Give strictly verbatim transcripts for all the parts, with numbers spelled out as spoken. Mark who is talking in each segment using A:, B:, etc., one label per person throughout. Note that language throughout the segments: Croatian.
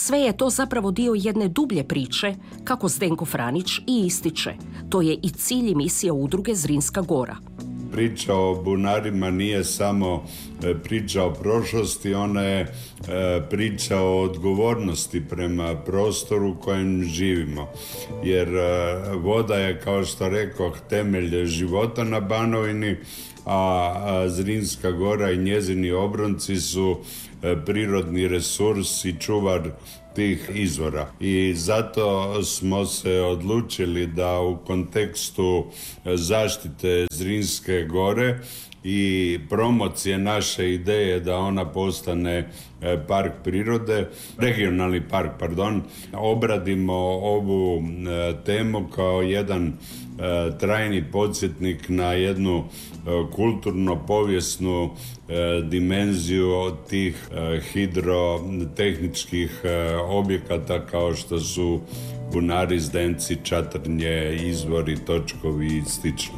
A: Sve je to zapravo dio jedne dublje priče, kako Zdenko Franić i ističe. To je i cilj i misija udruge Zrinska gora.
B: Priča o bunarima nije samo priča o prošlosti, ona je priča o odgovornosti prema prostoru u kojem živimo. Jer voda je, kao što rekoh, temelj života na Banovini, a Zrinska gora i njezini obronci su prirodni resurs i čuvar tih izvora. I zato smo se odlučili da u kontekstu zaštite Zrinske gore i promocije naše ideje da ona postane park prirode, regionalni park, pardon, obradimo ovu temu kao jedan trajni podsjetnik na jednu kulturno-povijesnu dimenziju od tih hidrotehničkih objekata kao što su bunari, zdenci, čatrnje, izvori, točkovi i slično.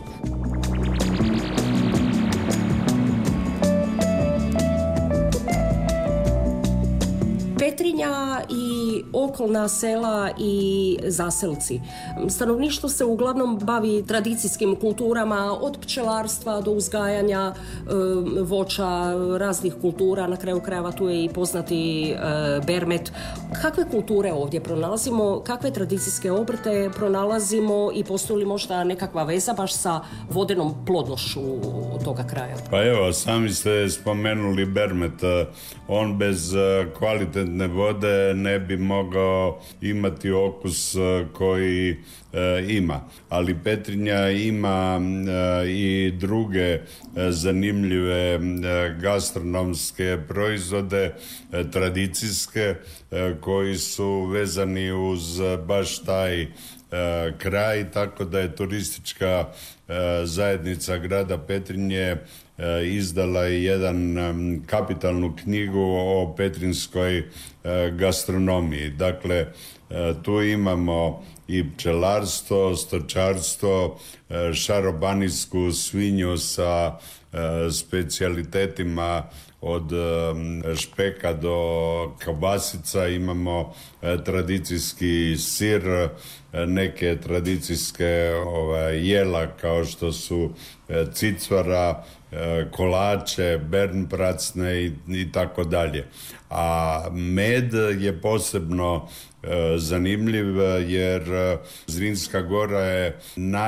A: Petrinja i okolna sela i zaselci. Stanovništvo se uglavnom bavi tradicijskim kulturama, od pčelarstva do uzgajanja e, voća, raznih kultura, na kraju krajeva tu je i poznati e, bermet. Kakve kulture ovdje pronalazimo, kakve tradicijske obrte pronalazimo i postoji li možda nekakva veza baš sa vodenom plodnošću toga kraja?
B: Pa evo, sami ste spomenuli bermet. On bez kvalitetne vode ne bi mogao imati okus koji e, ima. Ali Petrinja ima e, i druge e, zanimljive e, gastronomske proizvode, e, tradicijske, e, koji su vezani uz baš taj e, kraj, tako da je turistička e, zajednica grada Petrinje izdala je jedan kapitalnu knjigu o petrinskoj gastronomiji. Dakle, tu imamo i pčelarstvo, stočarstvo, šarobanijsku svinju sa specijalitetima od špeka do kobasica, imamo tradicijski sir, neke tradicijske ovaj, jela kao što su cicvara, kolače, bernpracne i, i tako dalje. A med je posebno e, zanimljiv jer Zrinska gora je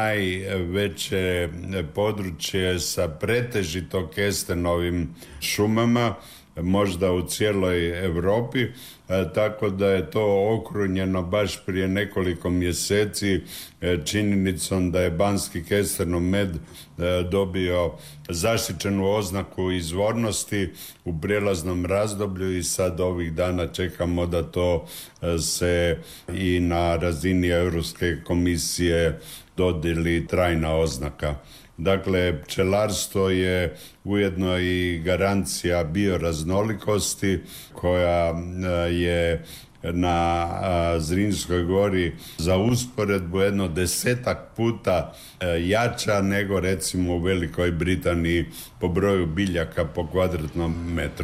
B: najveće područje sa pretežito kestenovim šumama, možda u cijeloj Europi, e, tako da je to okrunjeno baš prije nekoliko mjeseci e, činjenicom da je banski kestenov med e, dobio zaštićenu oznaku izvornosti u prijelaznom razdoblju i sad ovih dana čekamo da to e, se i na razini Europske komisije dodijeli trajna oznaka. Dakle, pčelarstvo je ujedno i garancija bioraznolikosti koja je na Zrinskoj gori za usporedbu jedno desetak puta jača nego recimo u Velikoj Britaniji po broju biljaka po kvadratnom metru.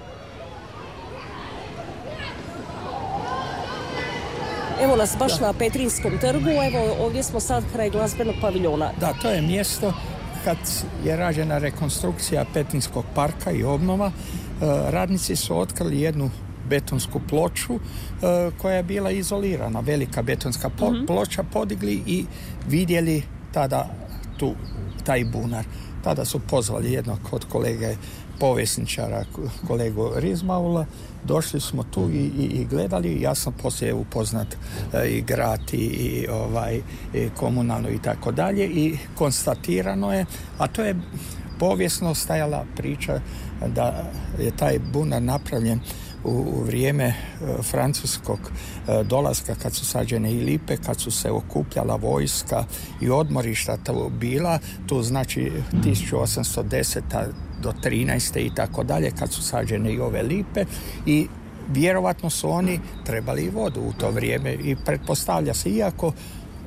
A: Evo nas baš da. Na Petrinjskom trgu, evo ovdje smo sad kraj glazbenog paviljona.
C: Da, to je mjesto kad je rađena rekonstrukcija Petrinjskog parka i obnova. Radnici su otkrili jednu betonsku ploču koja je bila izolirana, velika betonska mm-hmm. ploča, podigli i vidjeli tada tu taj bunar. Tada su pozvali jednog od kolege povjesničara, kolegu Rizmaula, došli smo tu i, i, i gledali. Ja sam poslije upoznat e, i grad i, i, ovaj, i komunalno i tako dalje i konstatirano je, a to je povijesno stajala priča da je taj bunar napravljen u, u vrijeme e, francuskog e, dolaska kad su sađene i lipe, kad su se okupljala vojska i odmorišta tu bila, tu znači tisuću osamsto desete do trinaeste i tako dalje, kad su sađene i ove lipe i vjerovatno su oni trebali i vodu u to vrijeme i pretpostavlja se, iako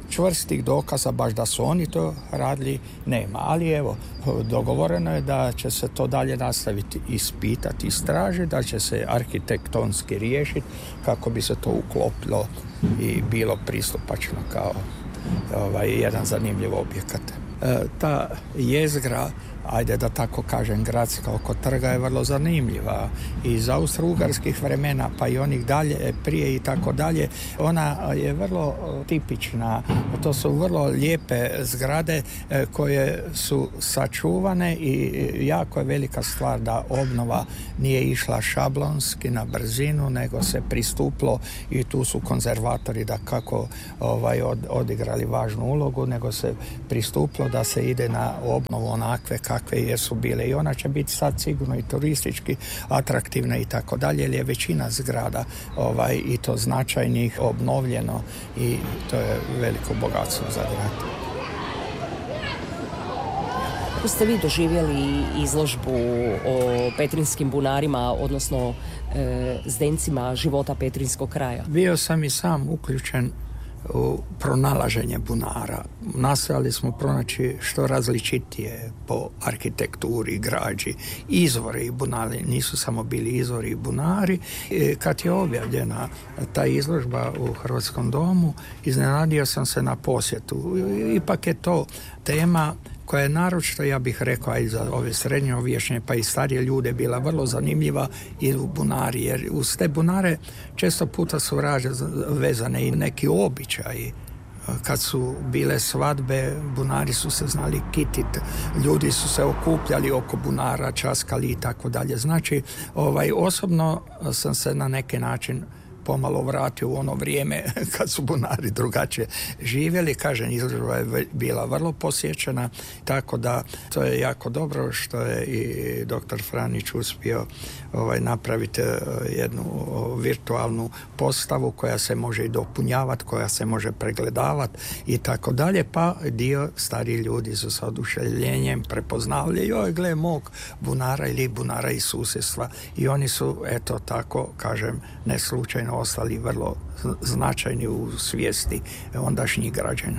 C: čvrstih dokaza baš da su oni to radili nema. Ali evo, dogovoreno je da će se to dalje nastaviti ispitati, istražiti, da će se arhitektonski riješiti kako bi se to uklopilo i bilo pristupačno kao ovaj, jedan zanimljiv objekat. E, ta jezgra, ajde da tako kažem, gradska oko trga je vrlo zanimljiva. Iz austro-ugarskih vremena, pa i onih dalje, prije i tako dalje, ona je vrlo tipična. To su vrlo lijepe zgrade koje su sačuvane i jako je velika stvar da obnova nije išla šablonski na brzinu, nego se pristuplo i tu su konzervatori da kako ovaj, od, odigrali važnu ulogu, nego se pristuplo da se ide na obnovu onakve kakve jesu bile i ona će biti sad sigurno i turistički atraktivna i tako dalje, jer je većina zgrada ovaj, i to značajnih obnovljeno i to je veliko bogatstvo za grad.
A: Kako ste vi doživjeli izložbu o petrinskim bunarima, odnosno e, zdencima života petrinskog kraja?
C: Bio sam i sam uključen u pronalaženje bunara. Nastojali smo pronaći što različitije po arhitekturi, građi, izvori i bunari. Nisu samo bili izvori i bunari. I kad je objavljena ta izložba u Hrvatskom domu, iznenadio sam se na posjetu. Ipak je to tema koja je naročito, ja bih rekao, i za ove srednjovješnje pa i starije ljude bila vrlo zanimljiva i u bunari, jer uz te bunare često puta su vezane i neki običaji. Kad su bile svadbe, bunari su se znali kititi, ljudi su se okupljali oko bunara, časkali i tako dalje. Znači, ovaj, osobno sam se na neki način pomalo vratio u ono vrijeme kad su bunari drugačije živjeli. Kažem, izložba je bila vrlo posjećena, tako da to je jako dobro što je i doktor Franić uspio ovaj, napraviti jednu virtualnu postavu koja se može i dopunjavati, koja se može pregledavati i tako dalje, pa dio stariji ljudi su sa oduševljenjem prepoznavali, joj, gle, mog bunara ili bunara iz susjedstva, i oni su, eto tako, kažem, ne slučajno ostali vrlo značajni u svijesti ondašnjih građana.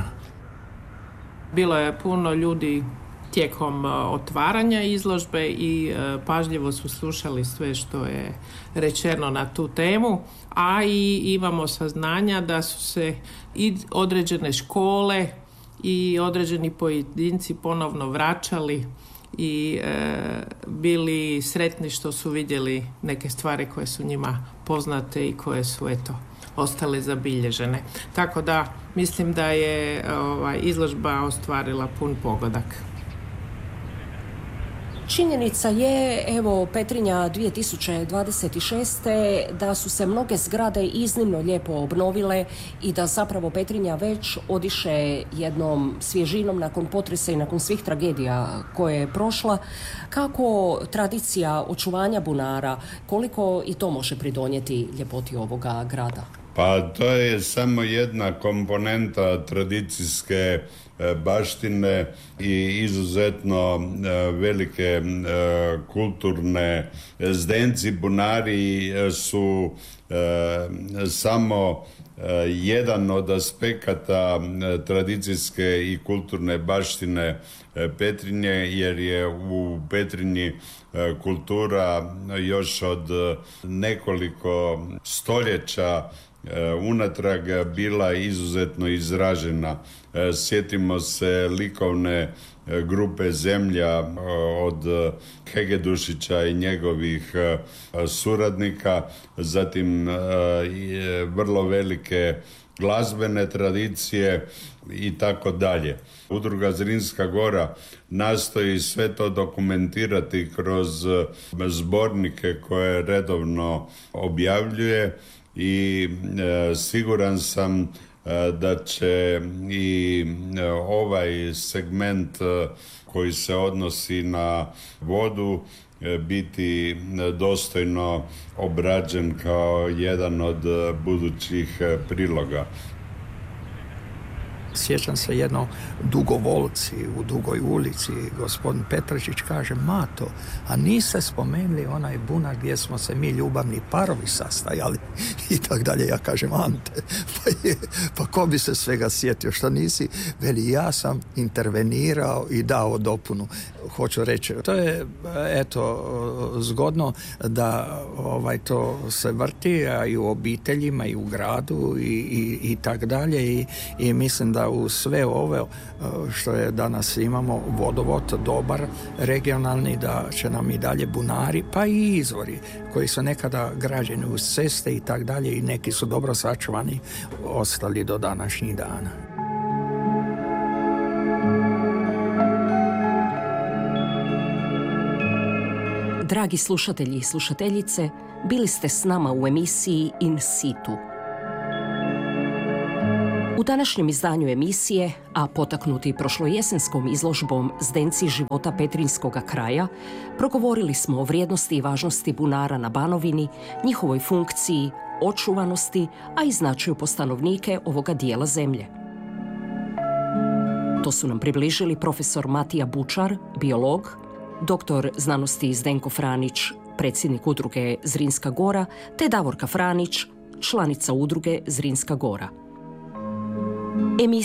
D: Bilo je puno ljudi tijekom otvaranja izložbe i pažljivo su slušali sve što je rečeno na tu temu, a i imamo saznanja da su se i određene škole i određeni pojedinci ponovno vraćali i e, bili sretni što su vidjeli neke stvari koje su njima poznate i koje su, eto, ostale zabilježene. Tako da mislim da je ovaj, izložba ostvarila pun pogodak.
A: Činjenica je, evo, Petrinja dvije tisuće dvadeset šeste da su se mnoge zgrade iznimno lijepo obnovile i da zapravo Petrinja već odiše jednom svježinom nakon potresa i nakon svih tragedija koje je prošla. Kako tradicija očuvanja bunara, koliko i to može pridonijeti ljepoti ovoga grada?
B: Pa to je samo jedna komponenta tradicijske baštine i izuzetno velike kulturne zdenci. Bunari su samo jedan od aspekata tradicijske i kulturne baštine Petrinje, jer je u Petrinji kultura još od nekoliko stoljeća unatrag bila izuzetno izražena. Sjetimo se likovne grupe Zemlja od Hegedušića i njegovih suradnika, zatim vrlo velike glazbene tradicije i tako dalje. Udruga Zrinska gora nastoji sve to dokumentirati kroz zbornike koje redovno objavljuje i e, siguran sam e, da će i e, ovaj segment e, koji se odnosi na vodu e, biti dostojno obrađen kao jedan od budućih e, priloga.
C: Sjećam se jedno Dugovolci u Dugoj ulici, gospodin Petračić kaže, Mato, a niste spomenuli onaj bunar gdje smo se mi ljubavni parovi sastajali i tak dalje. Ja kažem, Ante, pa, je, pa ko bi se svega sjetio, što nisi? Veli, ja sam intervenirao i dao dopunu. Hoću reći, to je eto zgodno da ovaj, to se vrti, a i u obiteljima i u gradu i, i, i tak dalje i, i mislim da u sve ove što je danas imamo vodovod dobar, regionalni, da će nam i dalje bunari, pa i izvori koji su nekada građeni uz ceste i tak dalje i neki su dobro sačuvani, ostali do današnjih dana.
A: Dragi slušatelji i slušateljice, bili ste s nama u emisiji In situ. U današnjem izdanju emisije, a potaknuti prošlojesenskom izložbom Zdenci života Petrinjskoga kraja, progovorili smo o vrijednosti i važnosti bunara na Banovini, njihovoj funkciji, očuvanosti, a i značaju po stanovnike ovoga dijela zemlje. To su nam približili profesor Matija Bučar, biolog, doktor znanosti Zdenko Franić, predsjednik udruge Zrinska Gora, te Davorka Franić, članica udruge Zrinska Gora. Emisija